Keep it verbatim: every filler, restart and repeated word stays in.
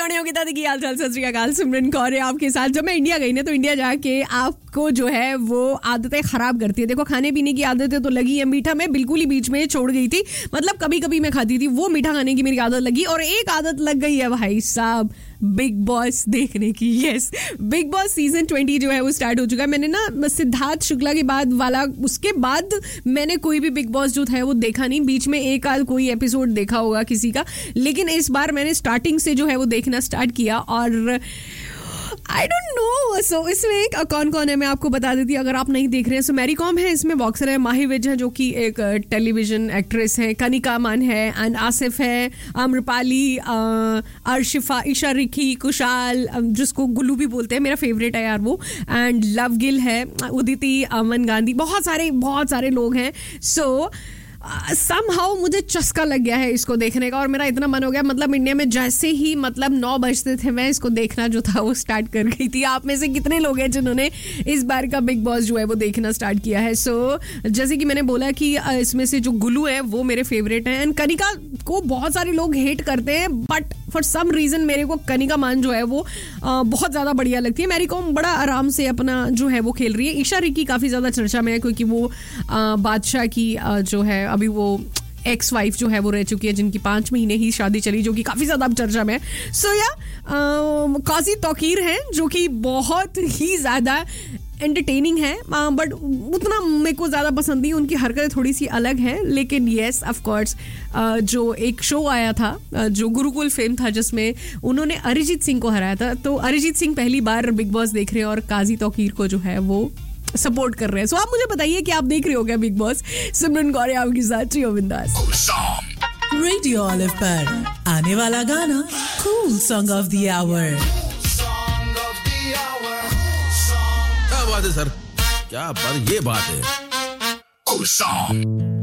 खिलौने की दादी की हाल चाल, सत श्री अकाल। सिमरन कौर है आपके साथ। जब मैं इंडिया गई ना तो इंडिया जाके आपको जो है वो आदतें खराब करती है। देखो, खाने पीने की आदतें तो लगी है, मीठा मैं बिल्कुल ही बीच में छोड़ गई थी। मतलब कभी कभी मैं खाती थी, वो मीठा खाने की मेरी आदत लगी। और एक आदत लग गई है भाई साहब, बिग बॉस देखने की। Yes, big boss season twenty जो है वो स्टार्ट हो चुका है। मैंने ना सिद्धार्थ शुक्ला के बाद वाला, उसके बाद मैंने कोई भी बिग बॉस जो था वो देखा नहीं। बीच में एक आध कोई एपिसोड देखा होगा किसी का, लेकिन इस बार मैंने स्टार्टिंग से जो है वो देखना स्टार्ट किया। और आई डोंट नो, सो इसमें कौन कौन है मैं आपको बता देती हूँ अगर आप नहीं देख रहे हैं। सो मैरी कॉम है इसमें, बॉक्सर है, माही विज है जो कि एक टेलीविजन एक्ट्रेस है, कनिका मान है, एंड आसिफ है, आम्रपाली, अर्शिफा, ईशा रिकी, कुशाल जिसको गुल्लू भी बोलते हैं, मेरा फेवरेट है यार वो, एंड लव गिल है, उदिति, अमन गांधी, बहुत सारे बहुत सारे लोग हैं। सो somehow मुझे चस्का लग गया है इसको देखने का और मेरा इतना मन हो गया। मतलब इंडिया में जैसे ही मतलब नौ बजते थे मैं इसको देखना जो था वो स्टार्ट कर गई थी। आप में से कितने लोग हैं जिन्होंने इस बार का बिग बॉस जो है वो देखना स्टार्ट किया है? सो so, जैसे कि मैंने बोला कि इसमें से जो गुल्लू है वो मेरे फेवरेट हैं, एंड कनिका को बहुत सारे लोग हेट करते हैं, बट फॉर सम रीजन मेरे को कनिका मान जो है वो आ, बहुत ज्यादा बढ़िया लगती है। मैरी कॉम बड़ा आराम से अपना जो है वो खेल रही है। ईशा रिकी काफी ज्यादा चर्चा में है क्योंकि वो आ, बादशाह की आ, जो है अभी वो एक्स वाइफ जो है वो रह चुकी है, जिनकी पांच महीने ही शादी चली, जो कि काफी ज्यादा अब चर्चा में है। सो या काजी तौकीर हैं जो कि बहुत ही ज्यादा एंटरटेनिंग है, बट उतना मेरे को ज़्यादा पसंद नहीं, उनकी हरकतें थोड़ी सी अलग हैं। लेकिन येस ऑफ कोर्स जो एक शो आया था जो गुरुकुल फेम था जिसमें उन्होंने अरिजीत सिंह को हराया था, तो अरिजीत सिंह पहली बार बिग बॉस देख रहे हैं और काजी तौकीर को जो है वो सपोर्ट कर रहे हैं। सो आप मुझे बताइए कि आप देख रहे हो क्या बिग बॉस? सिमरन कौर है आपके साथ, जियो बिंदास। रेडियो ऑलिव पर आने वाला गाना cool song of the our. क्या बात है सर, क्या बात, ये बात है।